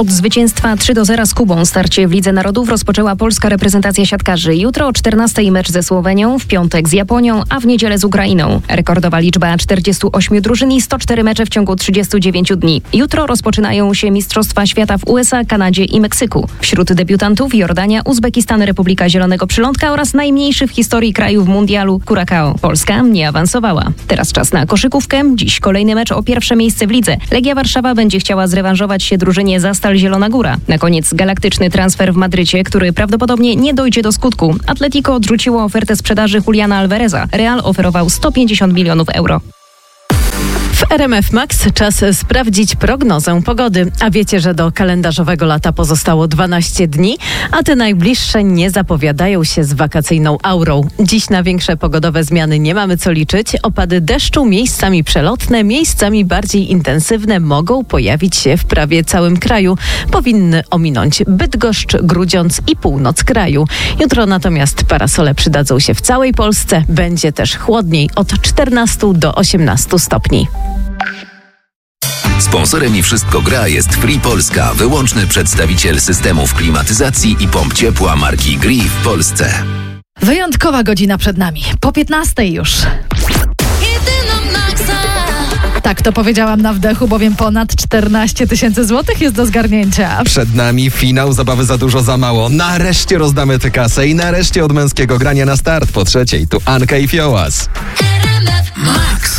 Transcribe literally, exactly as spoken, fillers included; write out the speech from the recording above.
Od zwycięstwa trzy do zera z Kubą starcie w Lidze Narodów rozpoczęła polska reprezentacja siatkarzy. Jutro o czternastej mecz ze Słowenią, w piątek z Japonią, a w niedzielę z Ukrainą. Rekordowa liczba czterdzieści osiem drużyn i sto cztery mecze w ciągu trzydziestu dziewięciu dni. Jutro rozpoczynają się Mistrzostwa Świata w U S A, Kanadzie i Meksyku. Wśród debiutantów Jordania, Uzbekistan, Republika Zielonego Przylądka oraz najmniejszy w historii kraju w mundialu Curacao. Polska nie awansowała. Teraz czas na koszykówkę. Dziś kolejny mecz o pierwsze miejsce w lidze. Legia Warszawa będzie chciała zrewanżować się drużynie Zastal Zielona Góra. Na koniec galaktyczny transfer w Madrycie, który prawdopodobnie nie dojdzie do skutku. Atletico odrzuciło ofertę sprzedaży Juliana Alvareza. Real oferował sto pięćdziesiąt milionów euro. W R M F Max czas sprawdzić prognozę pogody. A wiecie, że do kalendarzowego lata pozostało dwanaście dni, a te najbliższe nie zapowiadają się z wakacyjną aurą. Dziś na większe pogodowe zmiany nie mamy co liczyć. Opady deszczu, miejscami przelotne, miejscami bardziej intensywne mogą pojawić się w prawie całym kraju. Powinny ominąć Bydgoszcz, Grudziądz i północ kraju. Jutro natomiast parasole przydadzą się w całej Polsce. Będzie też chłodniej od czternastu do osiemnastu stopni. Sponsorem i Wszystko Gra jest Free Polska, wyłączny przedstawiciel systemów klimatyzacji i pomp ciepła marki Gree w Polsce. Wyjątkowa godzina przed nami. Po piętnastej już. Tak, to powiedziałam na wdechu, bowiem ponad czternaście tysięcy złotych jest do zgarnięcia. Przed nami finał Zabawy za dużo, za mało. Nareszcie rozdamy tę kasę i nareszcie od męskiego grania na start po trzeciej. Tu Anka i Fiołas. Max.